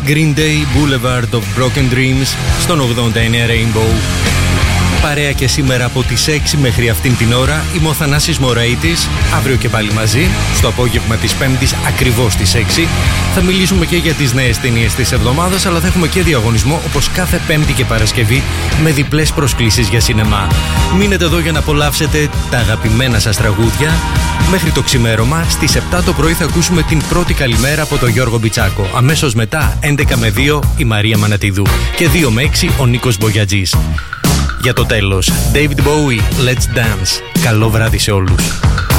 Green Day, Boulevard of Broken Dreams, στον 89 Rainbow. Παρέα και σήμερα από τις 6 μέχρι αυτήν την ώρα, είμαι ο Θανάσης Μωραΐτης. Αύριο και πάλι μαζί, στο απόγευμα της Πέμπτης, ακριβώς στις 6. Θα μιλήσουμε και για τις νέες ταινίες της εβδομάδας, αλλά θα έχουμε και διαγωνισμό, όπως κάθε Πέμπτη και Παρασκευή, με διπλές προσκλήσεις για σινεμά. Μείνετε εδώ για να απολαύσετε τα αγαπημένα σας τραγούδια. Μέχρι το ξημέρωμα, στις 7 το πρωί θα ακούσουμε την πρώτη καλημέρα από τον Γιώργο Μπιτσάκο. Αμέσως μετά, 11 με 2, η Μαρία Μανατίδου. Και 2 με 6, ο Νίκος Μπογιατζής. Για το τέλος, David Bowie, Let's Dance. Καλό βράδυ σε όλους.